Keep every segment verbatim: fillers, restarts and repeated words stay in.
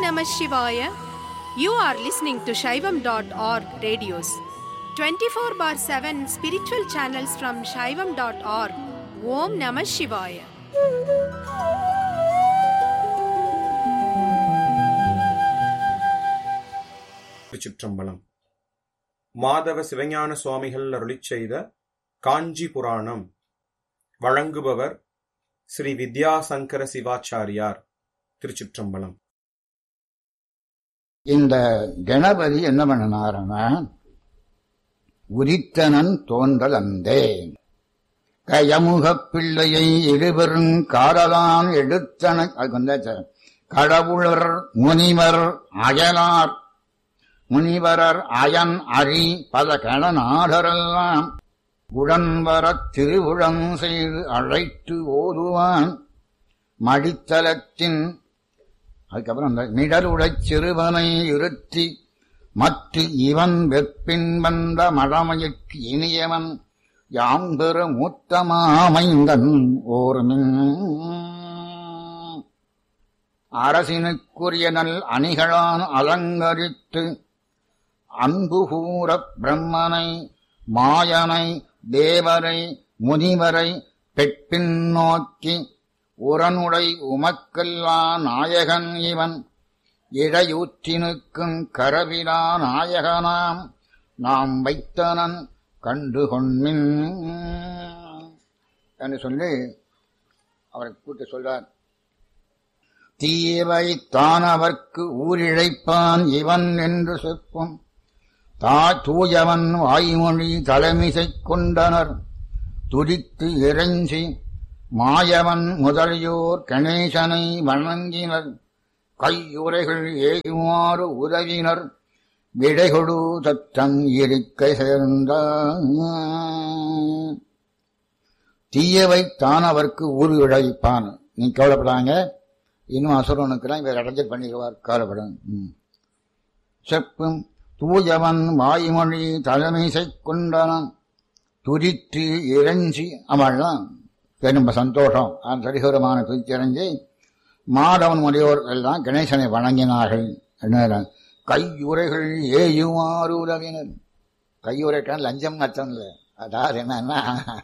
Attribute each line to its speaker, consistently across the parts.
Speaker 1: Namah Shivaya. You are listening to Shaivam dot org radios. twenty-four bar seven spiritual channels from Shaivam dot org. Om Namah Shivaya.
Speaker 2: திருச்சிற்றம்பலம். மாதவ சிவஞான சுவாமிகள் அருளிச் செய்த காஞ்சி புராணம். வழங்குபவர் ஸ்ரீ வித்யாசங்கர சிவாச்சாரியார். திருச்சிற்றம்பலம்.
Speaker 3: இந்த கணபதி என்ன பண்ணினாருன்னா, உரித்தனன் தோன்றல் அந்தே கயமுகப் பிள்ளையை இடுபெருங் காரலான் எடுத்தன கடவுளர் முனிவர் அயலார் முனிவரர் அயன் அரி பல கணநாடரெல்லாம் உடன்வரத் திருவுளம் செய்து அழைத்து ஓதுவான் மடித்தலத்தின். அதுக்கப்புறம் அந்த மிடருடைச் சிறுவனை இருத்தி மற்ற இவன் வெப்பின் வந்த மழமைக்கு இனியவன் யாம்பெற மூத்தமாமைந்தன் ஓர்மின். அரசினுக்குரிய நல் அணிகளான் அலங்கரித்து அன்புகூரப் பிரம்மனை மாயனை தேவரை முனிவரை பெற்பின் நோக்கி உரனுடை உமக்கல்லா நாயகன் இவன் இடையூற்றினுக்கும் கரவிலா நாயகனாம் நாம் வைத்தனன் கண்டுகொண்மின் என்று சொல்லி அவரை கூட்டு சொல்றார். தீவை தானவர்க்கு ஊரிழைப்பான் இவன் என்று சொற்பும் தா தூயவன் வாய்மொழி தலைமிசை கொண்டனர் துடித்து இறைஞ்சி மாயவன் முதலியோர் கணேசனை வணங்கினர் கையுறைகள் ஏகுமாறு உதவினர் விடைகொடு தத்தம் இருக்கை சேர்ந்தார். தீயவை தானவர்க்கு ஊர் இழைப்பான். நீ கவலைப்படாங்க, இன்னும் அசுரனுக்குலாம் இவர் அடைஞ்சல் பண்ணிடுவார், கவலைப்படும். செப்பும் தூயவன் வாய்மொழி தலைமைசை கொண்டனன் துரித்து இறைஞ்சி அவள்லாம் ரொம்ப சந்தோஷம். அந்த சரிகரமான துரித்திறஞ்சி மாதவன் முறையோர் எல்லாம் கணேசனை வணங்கினார்கள். என்ன கையுறைகள் ஏயுமாறு உதவினர். கையுறைக்கான லஞ்சம் அர்த்தம் இல்லை. அதாவது என்னன்னா,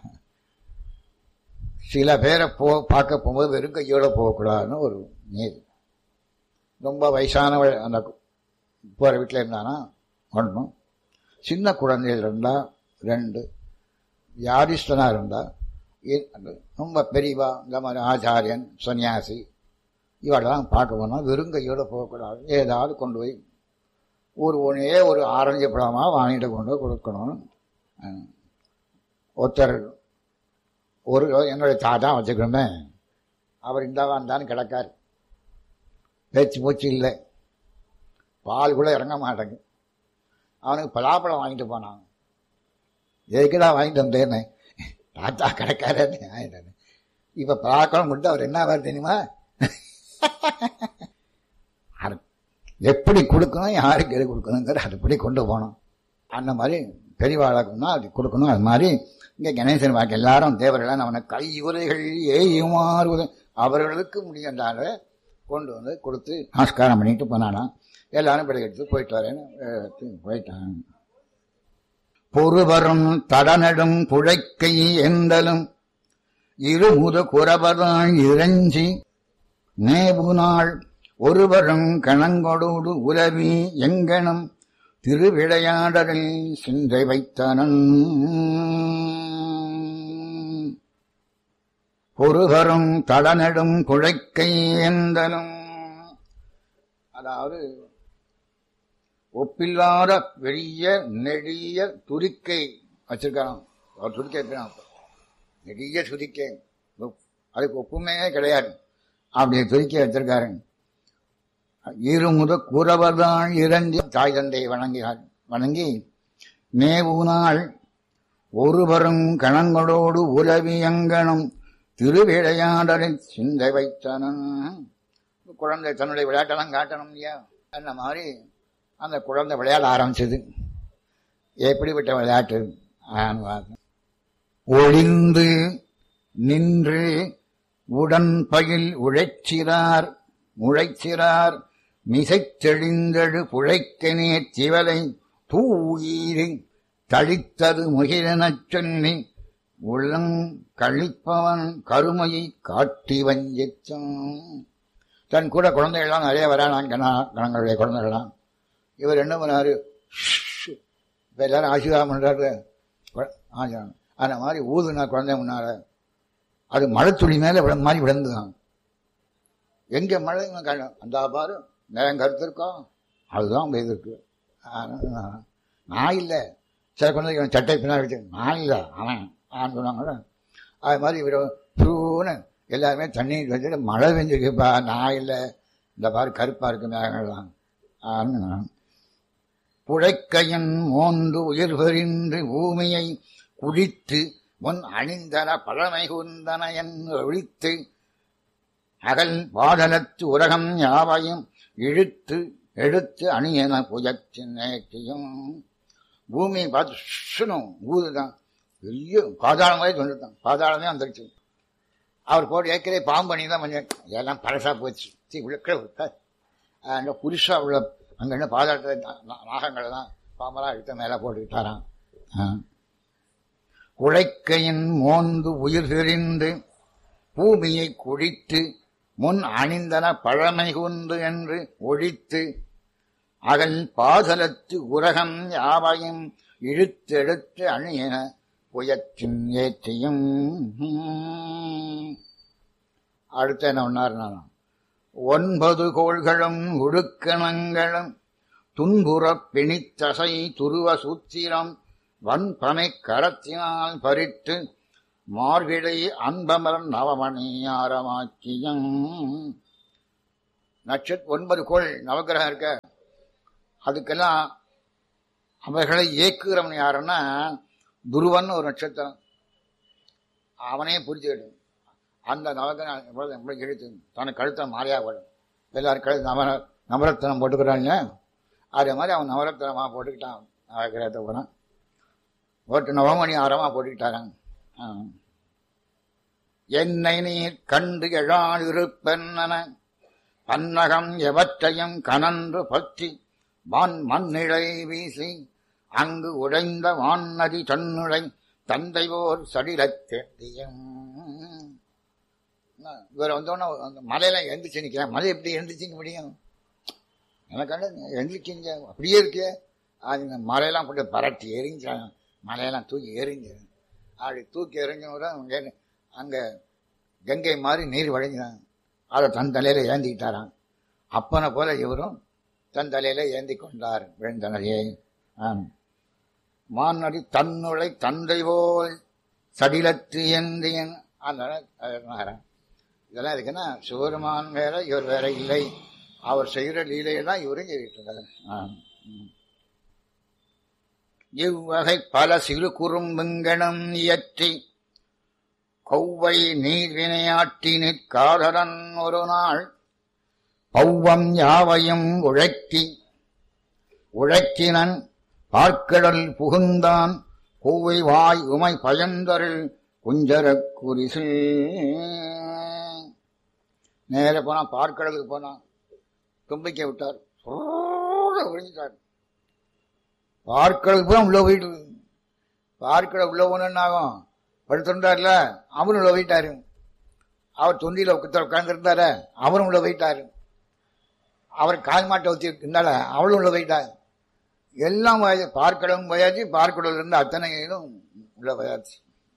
Speaker 3: சில பேரை போ பார்க்க போகும்போது வெறும் கையோட போகக்கூடாதுன்னு ஒரு நீதி. ரொம்ப வயசானவள் அந்த போகிற வீட்டில் இருந்தானா ஒன்றும், சின்ன குழந்தைகள் இருந்தால் ரெண்டு, வியாதிஸ்தனாக இருந்தால் ரொம்ப பெரியவா இந்த மாதிரி ஆச்சாரியன் சன்னியாசி இவெல்லாம் பார்க்க போனால் வெறும் கையோடு போகக்கூடாது. ஏதாவது கொண்டு போய் ஒரு ஒன்றே ஒரு ஆரஞ்சு பழமாக வாங்கிட்டு கொண்டு போய் கொடுக்கணும். ஒருத்தர் ஒரு என்னுடைய தாத்தா வச்சுக்கணுமே, அவர் இந்த வந்தான்னு கிடக்கார், பேச்சு பூச்சி இல்லை, பால் கூட இறங்க மாட்டேங்க. அவனுக்கு பலாப்பழம் வாங்கிட்டு போனான். எதுக்குதான் வாங்கிட்டு வந்தேன்னு தாத்தா கிடக்காரு ஆயிட்டாரு. இப்போ பலாப்பழம் மட்டும் அவர் என்ன ஆவார் தெரியுமா? எப்படி கொடுக்கணும், யாருக்கு எது கொடுக்கணுங்கிற அதுபடி கொண்டு போகணும். அந்த மாதிரி பெரியவாளாக்குன்னா அது கொடுக்கணும். அது மாதிரி இங்கே கணேசன் வாக்கு எல்லாரும் தேவர்களான அவனை கையுறைகள் ஏயுமாறு அவர்களுக்கு முடியண்டால கொண்டு வந்து கொடுத்து நமஸ்காரம் பண்ணிட்டு போனானா. எல்லாரும் பிள்ளை எடுத்து போயிட்டு வரேன்னு போயிட்டான். பொறுவரும் தடநடும் புழைக்கை எந்தலும் இருமுத குறவராய் இறைஞ்சி நேபு நாள் ஒருவரும் கணங்கொடோடு உலவி எங்கனும் திருவிளையாடலில் சிந்தை வைத்தனன். பொறுவரும் தடநடும் குழைக்கை எந்தலும், அதாவது ஒப்பில்லாத பெரிய நெடிய துரிக்கை வச்சிருக்கான். அவர் துரிக்கை நெடிய துரிக்கை, அதுக்கு ஒப்புமே கிடையாது. அப்படி துரிக்கை வச்சிருக்காரு. இருமுத குறவர்தான் இறந்தி தாய் தந்தையை வணங்கினார். வணங்கி மேவுநாள் ஒருவரும் கணங்களோடு உலவி எங்கனும் திருவிளையாடலில் சிந்தை வைத்தனன். குழந்தை தன்னுடைய விளையாட்டெல்லாம் காட்டணும் இல்லையா, அந்த மாதிரி அந்த குழந்தை விளையாட ஆரம்பிச்சது. எப்படிப்பட்ட விளையாட்டு? ஒளிந்து நின்று உடன் பயில் உழைச்சிறார் உழைச்சிறார் மிசைத் தெளிந்தழு புழைக்கனே திவலை தூயீரை தளித்தது முகிலனச் சொல்லி உள்ளங் கழிப்பவன் கருமையை காட்டி வஞ்சித்தான். தன் கூட குழந்தைகள்லாம் நிறைய வரானான், கணங்களுடைய குழந்தைகள்லாம். இவர் என்ன பண்ணாரு, இப்ப எல்லாரும் ஆசீர்வாதம் பண்றாரு. அந்த மாதிரி ஊதுனா குழந்தை முன்னால அது மழை துளி மேல விட மாதிரி விழுந்துதான். எங்க மழை அந்த பாரு நேரம் கருத்து இருக்கோம், அதுதான் பெய்திருக்கு. நான் இல்லை, சில குழந்தைங்க சட்டை பின்னாடி வச்சு நான் இல்லை அவன் ஆன்னு சொன்னாங்க. அது மாதிரி இவர் ப்ரூன்னு எல்லாருமே தண்ணீர் வச்சுட்டு மழை பெஞ்சிருக்குப்பா, நான் இல்லை, இந்த பாரு கருப்பா இருக்கு மேகங்கள்லாம் ஆன்னு. புழைக்கையன் மோந்து உயிர் பெறின்று பூமியை குடித்து முன் அணிந்தன பழமை குந்தன என் ஒழித்து அகல் பாடலத்து உலகம் யாவையும் இழுத்து எடுத்து அணியன புயத்தின் நேற்றியும். பூமியை பார்த்து சுனும் ஊதுதான், பெரிய பாதாளம் மாதிரி சொல்லிட்டான். பாதாளமே வந்துருச்சு. அவர் போட்டு ஏற்கனவே பாம்பணி தான் கொஞ்சம் எல்லாம் பழசா போச்சு. உள்ள புதுசா உள்ள அங்க என்ன பாதாளத்தை நாகங்கள் தான் பாம்பெல்லாம் எடுத்த மேல போட்டுக்கிட்டாராம். உழைக்கையின் மோந்து உயிர் தெரிந்து பூமியை குடித்து முன் அணிந்தன பழமை குந்து என்று ஒழித்து அகல் பாதலத்து உரகம் யாவையும் இழுத்தெடுத்து அணியன புயத்தின் ஏற்றியும். அடுத்த என்ன ஒன்னார், ஒன்பது கோள்களும் உடுக்கணங்களும் துன்புறப் பிணித்தசை துருவ சூத்திரம் வன்பனை கரத்தினால் பறித்து மார்கிடை அன்பமர் நவமணியாரமாக்கியம். நட்சத்திர ஒன்பது கோள் நவகிரகம் இருக்க, அதுக்கெல்லாம் அவர்களை இயக்குகிறவன் யாருன்னா துருவன் ஒரு நட்சத்திரம். அவனே புரிஞ்சுக்கிட்டு அந்த நவகிரகம் இழுத்து தனக்கு கழுத்த மாறியா போடும். எல்லாரும் கழுத்து நவ நவரத்தனம் போட்டுக்கிறாங்க. அதே மாதிரி அவன் நவரத்தனமா போட்டுக்கிட்டான். நவகிரகத்தை போனான் ஓட்டு நவமணி ஆரமா போட்டுக்கிட்டாராங்க. என்னை நீர் கண்டு எழாள் இருப்பென்ன பன்னகம் எவற்றையும் கனன்று பற்றி வான் மண்ணிழை வீசி அங்கு உடைந்த வான்னதி தன்னுழை தந்தை ஓர் சடிலத் தேடியம். இவர் வந்தோன்னா மலையில எழுந்திரிச்சு நிற்கிறேன். மலை எப்படி எழுந்திரிச்சிக்க முடியும்? எனக்கு எழுந்திரிச்சிங்க அப்படியே இருக்கே. அது மலையெல்லாம் போட்டு பரட்டி எரிஞ்சாங்க. மலையெல்லாம் தூக்கி எரிஞ்சு அப்படி தூக்கி எறிஞ்ச அங்க கங்கை மாதிரி நீர் வழிஞ்சாங்க. அதை தன் தலையில ஏந்திக்கிட்டாராம். அப்பனை போல இவரும் தன் தலையில ஏந்தி கொண்டார் விழுந்தனையே. மானடி தன்னுளை தந்தை போல் சடிலத்து ஏந்தியன். இதெல்லாம் இருக்குன்னா சிவருமான் வேற இவர் வேற இல்லை. அவர் செய்கிற லீலையை தான் இவரும் செய்யிட்டு இருக்காரு. இவ்வகை பல சிறு குறும்புங்கணம் இயற்றி கொவ்வை நீர் வினையாட்டி நிற்காதரன் ஒரு நாள் பௌவம் யாவையும் உழைக்கி உழைக்கினன் பார்க்கடல் புகுந்தான் கொவ்வை வாய் உமை பயந்தருள் குஞ்சரக் குரிசில். நேர போனா பார்க்கடலுக்கு போனா தும்பிக்கை விட்டார், விழுந்துட்டார். பார்க்கடலுக்கு போனா உள்ள போயிட்டு பார்க்கடல் உள்ள போன ஆகும். படுத்திருந்தார்ல அவரும் உள்ள போயிட்டாரு. அவர் தொண்டியில உட்கார்ந்துருந்தார அவரும் உள்ள போயிட்டாரு. அவர் கால் மாட்டை ஊற்றி இருந்தால அவளும் உள்ள போயிட்டாரு. எல்லாம் பார்க்கடலும் போயாச்சு. பார்க்கடல் இருந்து அத்தனையிலும் உள்ள போயாச்சு.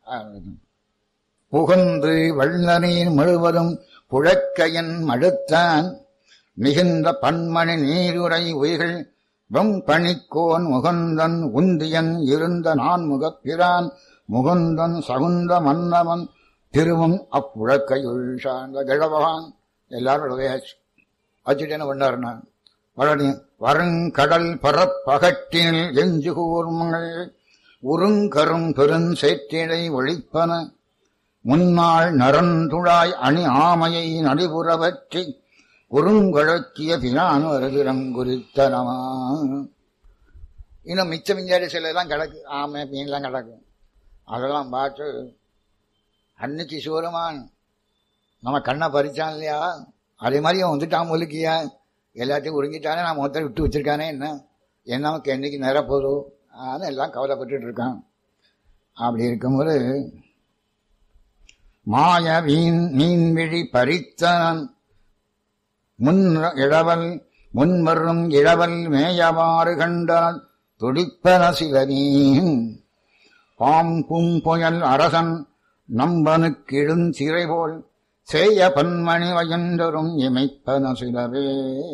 Speaker 3: புகந்து வள்ளநீர் முழுவதும் புழக்கையன் மடுத்தான் மிகுந்த பன்மணி நீருரை உயிர்கள் வெம்பணிக்கோன் முகந்தன் உந்தியன் இருந்த நான் முகப்பிரான் முகுந்தன் சகுந்த மன்னவன் திருவும் அப்புழக்கையுள் சார்ந்த கிழவகான். எல்லாரும் உதயாச்சு. வச்சுட்டு என்ன பண்ணாருன்னா வளனி வருங்கடல் பரப்பகட்டினில் எஞ்சு கூர்மங்கள் உருங்கரும் பெருஞ்சேற்றிடை ஒழிப்பன முன்னாள் நரந்துழாய் அணி ஆமையை நடிபுறவற்றி குறுங்கழக்கிய பிரான் வருகிறம் குறித்தனமா. இன்னும் மிச்ச மிஞ்சாடி சிலதான் கிடக்கு. ஆமை மீன்லாம் கிடக்கு. அதெல்லாம் பார்த்து அன்னைக்கு சிவருமான் நம்ம கண்ணை பறிச்சான் இல்லையா, அதே மாதிரி அவன் வந்துட்டான் முழுக்கியா. எல்லாத்தையும் உறிஞ்சிட்டானே, நான் மொத்தம் விட்டு வச்சிருக்கானே, என்ன என்ன நமக்கு என்னைக்கு நிரப்போதோ ஆனால் எல்லாம் கவலைப்பட்டு இருக்கான். அப்படி இருக்கும்போது மாய வீண் மீன்விழி பறித்தான் முன் இழவல் முன்வரும் இழவல் மேயவாறு கண்டால் துடிப்பன சிலனீன் பாம்பும் புயல் அரசன் நம்பனுக்கிழும் சிறை போல் சேய பன்மணி வயந்தரும் இமைப்பன சிலவே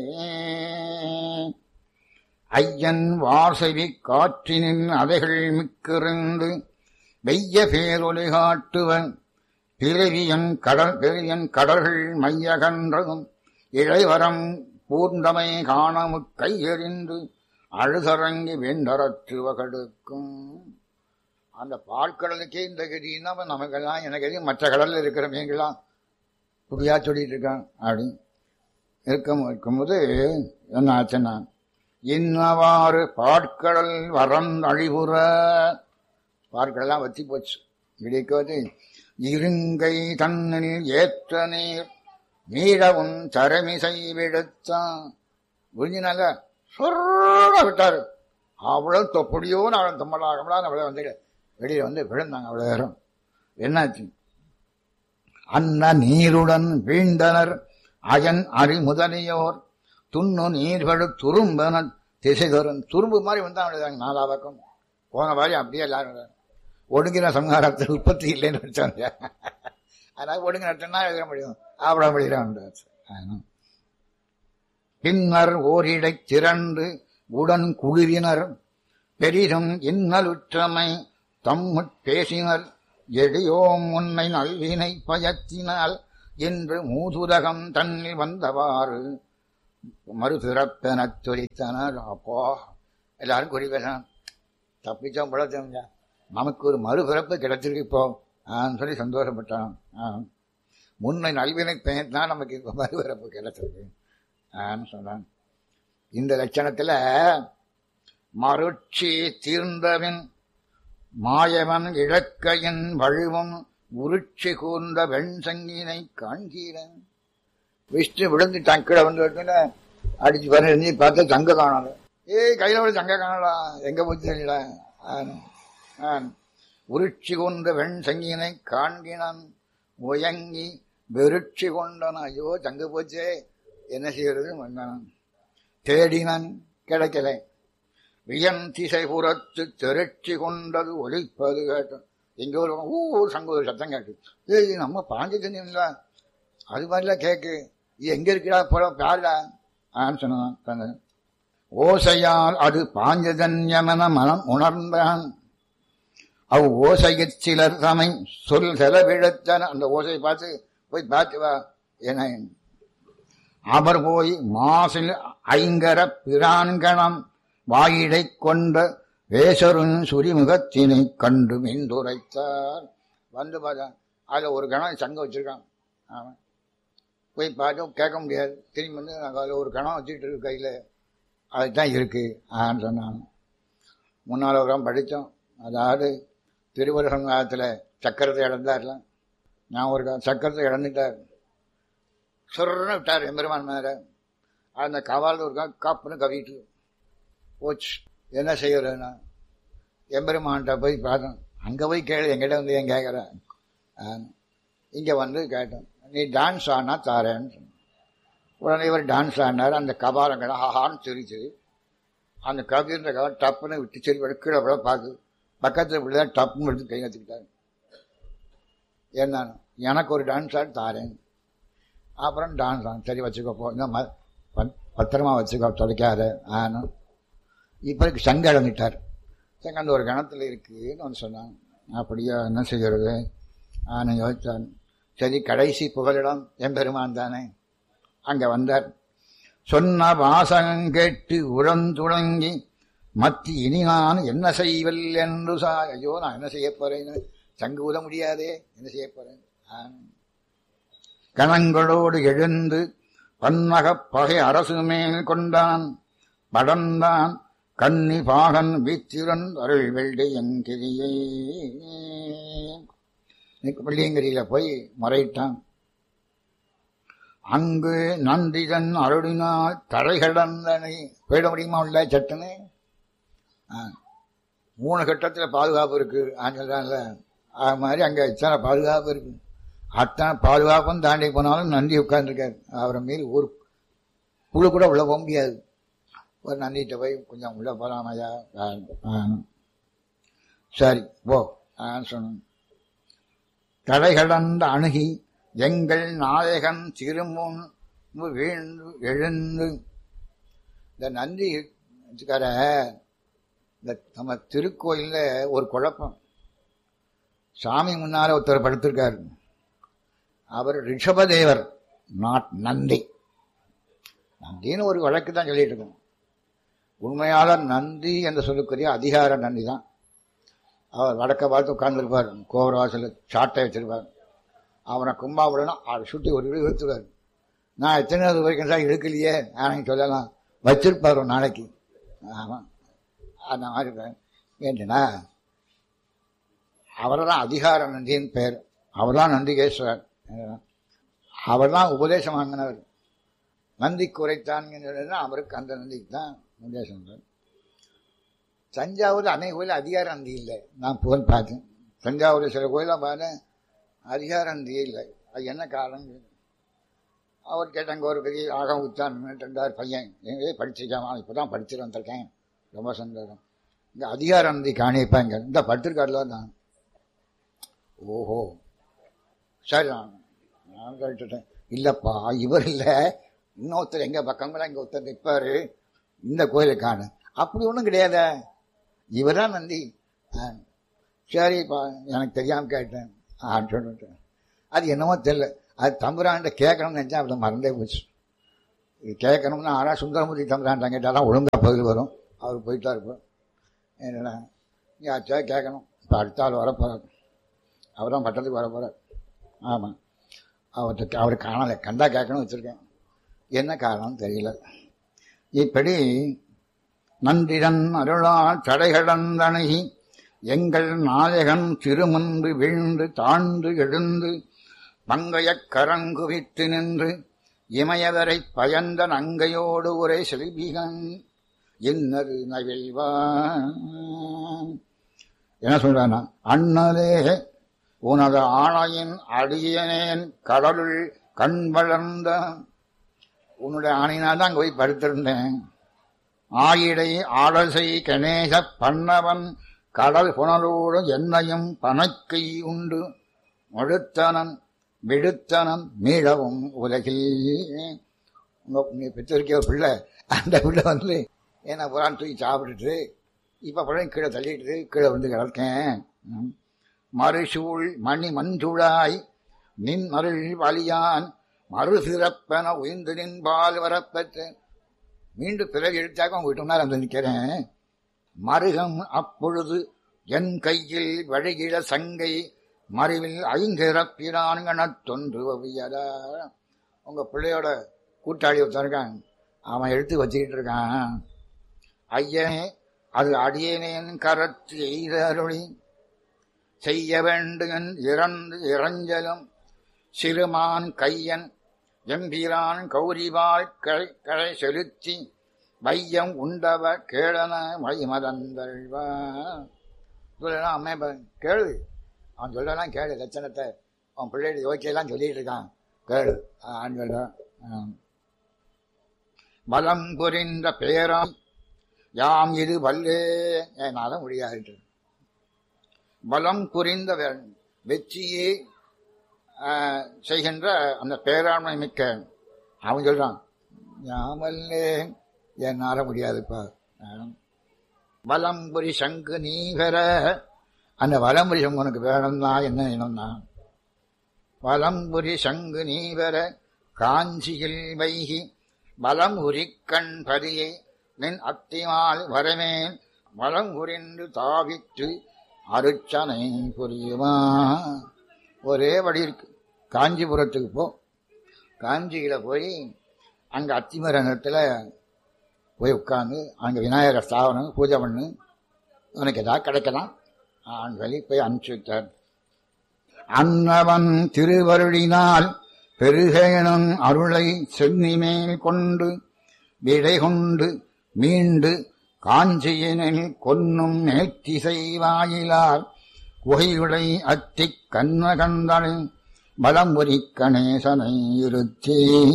Speaker 3: ஐயன் வாசவி காற்றினின் அலைகள் மிக்கிருந்து வெய்ய பேரொலி காட்டுவன் பிறவியன் கடல் பெரியன் கடல்கள் மையகன்றதும் இளைவரம் பூர்ந்தமை காணமு கையெறிந்து அழுதரங்கி வெண்டரற்றுவகடுக்கும். அந்த பால்கடலுக்கே இந்த கதின்னா நமக்கெல்லாம் எனக்கு எது மற்ற கடலில் இருக்கிற மீன்களாம் புதியா சொல்லிட்டு இருக்கான். அப்படி இருக்கும் இருக்கும்போது என்ன ஆச்சுன்னா, இன்னவாறு பாற்கடல் வரம் அழிவுற பாற்கடலாம் வத்தி போச்சு. இடிக்கோது இருங்கை தன்னில் ஏற்ற நீர் மீளவும் தரமிசை விடுத்தான். புரிஞ்சினாங்க, சொல்ல விட்டாரு. அவ்வளவு தொப்படியோ நான் தம்மலாகலாம் அவ்வளோ வந்து வெளியே வந்து விழுந்தாங்க. அவ்வளோ நேரம் என்னாச்சு, அன்ன நீருடன் வீழ்ந்தனர் அயன் அறி முதலியோர் துண்ணு நீர்வழு துரும்பன திசை தரும். துரும்பு மாதிரி வந்தா அவ்வளோதாங்க. நாலா பக்கம் போன மாதிரி அப்படியே எல்லாரும் ஒடுங்கின சம்ஹாரத்தில் உற்பத்தி இல்லைன்னு வச்சாங்க. அதனால ஒடுங்கினா எழுத முடியும், ஆவட முடிகிறான். பின்னர் ஓரிடை திரண்டு உடன் குளிரினர் பெரிதும் இன்னலுற்றமை தம்முட் பேசினர் எடியோம் உன்னை நல்வினை பயத்தினால் என்று மூதுரகம் தன்னில் வந்தவாறு மறுபிறப்பெனத் துரித்தனர். அப்போ எல்லாரும் குறிப்பேன், தப்பிச்சோம் பிழைச்சோம், நமக்கு ஒரு மறுபிறப்பு கிடைச்சிருக்கு இப்போ சொல்லி சந்தோஷப்பட்டான். முன்னை நல்வினை பயத்தினா நமக்கு இப்போ மறுபிறப்பு கிடைச்சிருக்கு சொன்னான். இந்த லட்சணத்துல மருட்சி தீர்ந்தவன் மாயவன் இழக்கையின் வழுவும் உருட்சி கூர்ந்த வெண் சங்கினை காண்கிறேன். விஷ்ணு விழுந்து டங்கிட வந்து அடிச்சு பண்ணி பார்த்தா தங்க காணல. ஏய் கையில விட தங்க காணலாம், எங்க போச்சு தெரியல. உருட்சி கொண்ட வெண் சங்கினை காண்கினான் முயங்கி வெருட்சி கொண்டான். ஐயோ தங்க போச்சே, என்ன செய்யறது வந்தான். தேடினான், கிடைக்கல. வியன் திசை புறத்து திரட்சி கொண்டது ஒலிப்பது கேட்டான். எங்க ஒரு ஊ சங்க ஒரு சத்தம் கேட்டு, ஏய் நம்ம பாஞ்சு செஞ்சீங்களா அது மாதிரிலாம் கேக்கு, இது எங்க இருக்கிறா போல பாடா ஆன்னு சொன்னான். ஓசையால் அது பாஞ்சஜன்யமன மனம் உணர்ந்தான். அவ் ஓசையற் சிலர் தமை சொல் செலவிழத்தன. அந்த ஓசையை பார்த்து போய் பார்த்து வா என அவர் போய் மாசில் ஐங்கர பிரான்கணம் வாயிடை கொண்ட வேசருன் சுரிமுகத்தினை கண்டு மீண்டுரைத்தார். வந்து பார்த்தா அதில் ஒரு கணம் சங்கம் வச்சிருக்கான். அவன் போய் பார்த்து கேட்க முடியாது. திரும்பி வந்து நாங்கள் அதில் ஒரு கணம் வச்சுக்கிட்டு இருக்கு கையில், அதுதான் இருக்கு ஆன்னு சொன்னான். முன்னால் ஒரு படித்தோம். அதாவது திருவர சமுதாயத்தில் சக்கரத்தை இழந்தார்ல, நான் ஒரு சக்கரத்தை இழந்துட்டார். சொர்ன்னு விட்டார் எம்பெருமான் மேலே. அந்த கவால் ஒரு காப்புன்னு கவிட்டு போச்சு. என்ன செய்யறேன்னா எம்பெருமான்கிட்ட போய் பார்த்தோம். அங்கே போய் கேளு, எங்கிட்ட வந்து ஏன் கேட்குறேன். இங்கே வந்து கேட்டோம், நீ டான்ஸ் ஆனா தாரேன்னு சொன்ன. உடனே இவர் டான்ஸ் ஆடினார். அந்த கபாலங்களை ஹான்னு சிரிச்சு அந்த கவின்ற கவலை டப்புன்னு விட்டு சரி கீழே கூட பார்க்கு பக்கத்தில் இப்படிதான் டப்புன்னு எடுத்து கை வச்சுக்கிட்டாரு. என்னன்னு எனக்கு ஒரு டான்ஸ் ஆடி தாரேன். அப்புறம் டான்ஸ் ஆன் சரி வச்சுக்கோ போ, பத்திரமா வச்சுக்கோ தொலைக்காத ஆனும். இப்போ சங்க இழந்துட்டார். சங்க அந்த ஒரு கணத்தில் இருக்குன்னு வந்து சொன்னான். அப்படியா என்ன செய்கிறது ஆனு யோசித்தான். சரி கடைசி புகலிடம் எம்பெருமான் தானே. அங்கே வந்தார். சொன்ன வாசகம் கேட்டு உழந்துழங்கி மத்தி இனி நான் என்ன செய்வல் என்று சா. ஐயோ நான் என்ன செய்ய போறேன்னு சங்கு ஊத முடியாதே, என்ன செய்ய போறேன். கணங்களோடு எழுந்து பன்மகப் பகை அரசு மேல் கொண்டான் படந்தான் கன்னி பாகன் வீத்திரன் அருள் வெள்ளி எங்கிரியே. வெள்ளியங்கிரியில போய் முறையிட்டான். அங்கு நந்திதன் அருளினால் தடைகடந்தனை போயிட முடியுமா உள்ள சட்டுன்னு? மூணு கட்டத்தில் பாதுகாப்பு இருக்கு ஆஞ்சல்ல. அது மாதிரி அங்கே இத்தனை பாதுகாப்பு இருக்கு. அத்தனை பாதுகாப்பும் தாண்டி போனாலும் நந்தி உட்கார்ந்துருக்காரு. அவரை மீறி ஒரு புழு கூட உள்ள போக முடியாது. ஒரு நந்திட்ட போய் கொஞ்சம் உள்ள போகலாமையா? சரி போ சொன்ன. தடைகடந்த அணுகி எங்கள் நாயகன் திருமுன் வீழ்ந்து எழுந்து. இந்த நந்தி வச்சுக்கார, இந்த நம்ம திருக்கோயில்ல ஒரு குழப்பம். சாமி முன்னால ஒருத்தர் படுத்திருக்காரு. அவர் ரிஷபதேவர், நாட் நந்தி. நந்தின்னு ஒரு வழக்கு தான் சொல்லிட்டு இருக்கோம். உண்மையால நந்தி என்று சொல்லக்கூடிய அதிகார நந்தி தான். அவர் வடக்க பார்த்து உட்கார்ந்துருப்பார். கோவரவாசல சாட்டை வச்சிருப்பார். அவனை கும்பாவிடனா அதை சுட்டி ஒரு வீடு எடுத்துருவார். நான் எத்தனை வரைக்கும் தான் இழுக்கலையே ஆனால் சொல்லலாம் வச்சிருப்பார் ஒரு நாளைக்கு. ஆமாம், அந்த மாதிரி ஏன்னா அவர்தான் அதிகார நந்தின்னு பேர். அவர் தான் நந்திகேஸ்வரர். அவர் தான் உபதேசம் வாங்கினவர். நந்தி குறைத்தான் அவருக்கு அந்த நந்திக்கு தான் உபதேசம். தஞ்சாவூர் அன்னை கோயில் அதிகார நந்தி இல்லை. நான் போய் பார்த்தேன். தஞ்சாவூர் சில கோயிலாக பார்த்தேன், அதிகார நந்தியே இல்லை. அது என்ன காரணம்? அவர் கேட்டாங்க, ஒரு பெரிய ஆகம் உத்தான் ரெண்டாவது பையன் எங்கே படிச்சிருக்காமா, இப்போ தான் படிச்சுட்டு வந்திருக்கேன், ரொம்ப சந்தோஷம். இந்த அதிகார நந்தி காணிப்பாங்க இந்த படுத்திருக்காருல தான். ஓஹோ சரி, நான் நான் கேட்டுட்டேன். இல்லைப்பா இவர் இல்லை, இன்னொருத்தர் எங்கள் பக்கங்களாம் இங்கே ஒருத்தர் நிற்பார், இந்த கோயிலுக்கு காணு. அப்படி ஒன்றும் கிடையாத, இவர் தான் நந்தி. சரிப்பா எனக்கு தெரியாமல் கேட்டேன் ஆன்னு சொல்லிட்டேன். அது என்னமோ தெரியல, அது தம்புரான்ட்ட கேட்கணும்னு நினச்சா அப்படி மறந்தே போச்சு. இது கேட்கணும்னா ஆனா சுந்தரமூர்த்தி தம்புரான்ட்ட கேட்டாலும் ஒழுங்காக பதில் வரும். அவர் போயிட்டா இருப்போம். என்னடா யாச்சா கேட்கணும். இப்போ அடுத்த ஆள் வர போகிறார், அவர் தான் பட்டத்துக்கு வர போகிறார். ஆமாம், அவர்கிட்ட அவர் காணலை, கண்டா கேட்கணும் வச்சுருக்கேன். என்ன காரணம் தெரியல. இப்படி நன்றிடன் அருளால் தடைகடந்தணகி எங்கள் நாயகன் திருமன்று வீழ்ந்து தாழ்ந்து எழுந்து பங்கையக் கரங்குவித்து நின்று இமயவரை பயந்த நங்கையோடு ஒரே செல்விகன் இன்னது நவிழ்வான். என்ன சொல்றானா, அண்ணலே உனது ஆணையின் அடியனேன் கடலுள் கண் வளர்ந்த. உன்னுடைய ஆணையினால் தான் அங்கே போய் படுத்திருந்தேன். ஆயிடை ஆடசை கணேச பண்ணவன் கடல் புனலோடு என்னையும் பணக்கை உண்டு மழுத்தனன் விடுத்தனன் மீளவும் உலகில். உங்க பெற்றிருக்க பிள்ளை, அந்த பிள்ளை வந்து ஏன்னா புறான் தூக்கி சாப்பிட்டுட்டு இப்ப பழம் கீழே தள்ளிட்டு கீழே வந்து கிடக்கேன். மறுசூழ் மணி மஞ்சுழாய் நின் மருள் வலியான் மறு சிறப்பென உயிர்ந்து நின்பால் வரப்பெற்று மீண்டும் பிறகு எடுத்தாக்க அவங்க வீட்டு முன்னால் வந்து நிற்கிறேன். மருகம் அப்பொழுது என் கையில் வழிகிழ சங்கை மறிவில் ஐந்திறப்பினான்கன தொன்றுவியதா. உங்க பிள்ளையோட கூட்டாளி ஒருத்தருக்கான், அவன் எடுத்து வச்சுக்கிட்டு இருக்கான். ஐயனே அது அடியேனேன் கரத்து எய்த அருளி செய்ய வேண்டுகன் இறந்து இறஞ்சலும் சிறுமான் கையன் எம்பிரான் கௌரிவாள் களை களை செலுத்தி வையம் உண்டவ கேளன மைமதந்தழ்வா. சொல்லலாம் அம்மே கேளு, அவன் சொல்லலாம் கேளு, லட்சணத்தை அவன் பிள்ளைகள் யோக்கியெல்லாம் சொல்லிட்டு இருக்கான், கேளு ஆண் சொல்ல. பலம் புரிந்த பேராம் யாம் இது வல்லே என்னால முடியாது. பலம் புரிந்த வெற்றியே செய்கின்ற அந்த பேராண்மை மிக்க அவன் சொல்றான், யாமல்லே என்னால முடியாதுப்பா. வலம்புரி சங்கு நீ பெற, அந்த வலம்புரி சங்கு உனக்கு வேணும்னா என்ன வேணும்னா, வலம்புரி சங்கு நீ பெற காஞ்சியில் வைகி வலம் உரிக்கண் பதியை நின் அத்திமால் வரமேன் வலம் உரிந்து தாவிட்டு அருச்சனை புரியுமா. ஒரே வழி இருக்கு, காஞ்சிபுரத்துக்கு போ. காஞ்சியில போய் அங்க அத்திமரத்தில் போய் உட்காந்து அங்கே விநாயகர் ஸ்தாபனம் பூஜை பண்ணு, உனக்கு ஏதாவது கிடைக்கலாம் ஆண் சொல்லி போய் அனுப்பிச்சு விட்டார். அன்னவன் திருவருளினால் பெருகேனும் அருளை சென்னிமேல் கொண்டு விடை கொண்டு மீண்டு காஞ்சியினில் கொன்னும் நேர்த்திசை வாயிலார் குகையுடை அத்திக் கண்மகந்தனை பலம்புரி கணேசனை இருத்தி.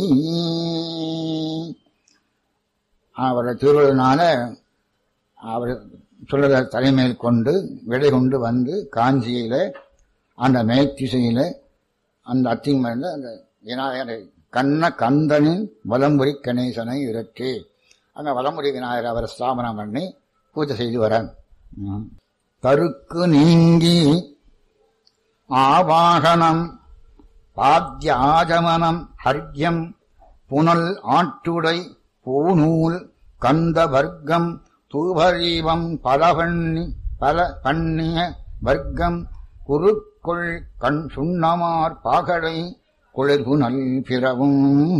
Speaker 3: அவருடைய திருவிழானால அவர் சொல்றத தலைமையில் கொண்டு விடை கொண்டு வந்து காஞ்சியில அந்த மேற்திசையில அந்த அத்திமேல அந்த விநாயகரை கண்ண கந்தனின் வலம்புரி கணேசனை இறக்கி அங்க வலம்புரி விநாயகர் அவரை ஸ்தாபனம் பண்ணி பூஜை செய்து வர. தருக்கு நீங்கி ஆவாகனம் பாத்யாஜமனம் ஹர்யம் புனல் ஆட்டுடை பூநூல் கந்த வர்க்கம் தூபரீவம் பலபண்ணி பல பண்ணிய வர்க்கம் குறுக்குள் கண் சுண்ணமார் பாகடை குளிர்புனல் பிறவும்.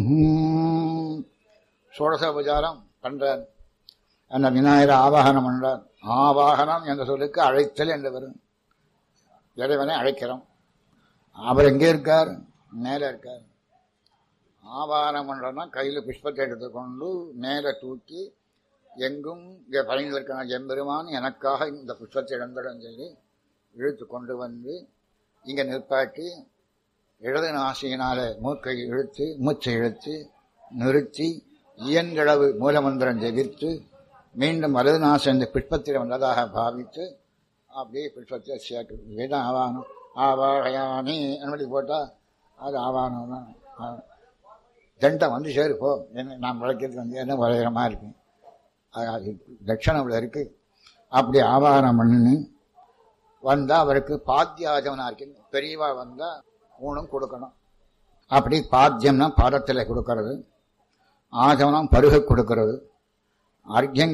Speaker 3: சோடசோபச்சாரம் பண்றார். அந்த விநாயகர் ஆவாகனம் பண்றார். ஆவாகனம் என்ற சொல்லுக்கு அழைத்தல் என்று வரும். இறைவனை அழைக்கிறோம். அவர் எங்கே இருக்கார்? மேலே இருக்கார். ஆவாகனம் பண்றோம்னா கையில புஷ்பத்தை எடுத்துக்கொண்டு மேலே தூக்கி எங்கும் இங்கே பணிந்திருக்கிற எம்பெருமான் எனக்காக இந்த புஷ்பத்தை இழந்துடன் சொல்லி இழுத்து கொண்டு வந்து இங்க நிற்பாட்டி இடது நாசியினால மூக்கை இழுத்து மூச்சை இழுத்து நிறுத்தி இயன்றளவு மூலமந்திரம் ஜெபித்து மீண்டும் வலது நாசம் இந்த புஷ்பத்தில் வந்ததாக பாவித்து அப்படியே புஷ்பத்தை சேர்க்க இதுதான் ஆவானம். ஆவாகயானி அனுமதி போட்டா அது ஆவானம் தான். தண்டம் வந்து சேருப்போ என்ன நான் வளைக்கிறதுக்கு வந்து என்ன வளைகிறமா இருக்கு, தட்சணம் இருக்கு. அப்படி ஆவாகனம் பண்ணி வந்தா அவருக்கு பாத்தியாஜமனா இருக்கு. பெரியவா வந்தா ஊனும் கொடுக்கணும். அப்படி பாத்தியம்னா பாதத்தில் கொடுக்கறது, ஆஜமனம் பருக கொடுக்கறது, அர்க்கியம்